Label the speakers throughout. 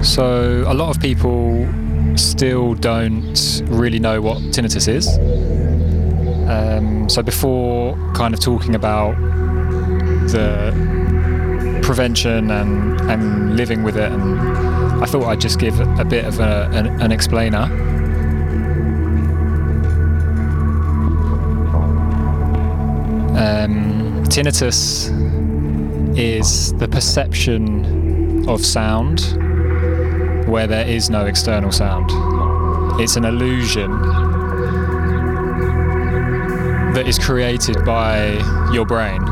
Speaker 1: So a lot of people still don't really know what tinnitus is. So before kind of talking about the prevention and living with it, and I thought I'd just give a bit of an explainer. Tinnitus is the perception of sound where there is no external sound. It's an illusion that is created by your brain,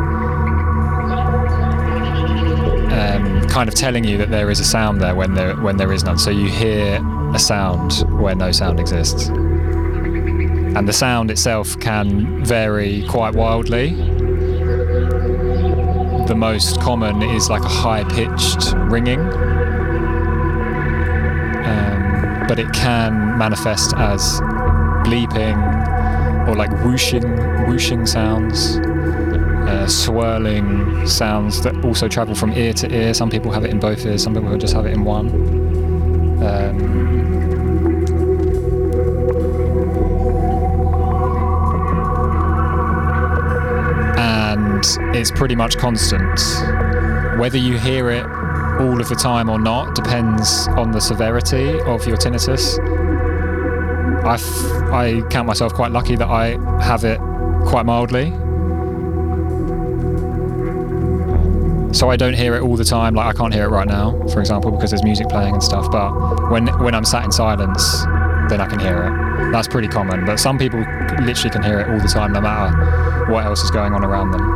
Speaker 1: kind of telling you that there is a sound there when there is none. So you hear a sound where no sound exists. And the sound itself can vary quite wildly. The most common is like a high-pitched ringing, but it can manifest as bleeping or like whooshing sounds, swirling sounds that also travel from ear to ear. Some people have it in both ears, some people just have it in one. And it's pretty much constant. Whether you hear it all of the time or not depends on the severity of your tinnitus. I count myself quite lucky that I have it quite mildly. So I don't hear it all the time. Like I can't hear it right now, for example, because there's music playing and stuff. But when I'm sat in silence, then I can hear it. That's pretty common. But some people literally can hear it all the time, no matter what else is going on around them.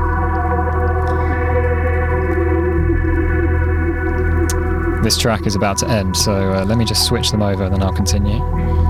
Speaker 1: This track is about to end, so let me just switch them over and then I'll continue.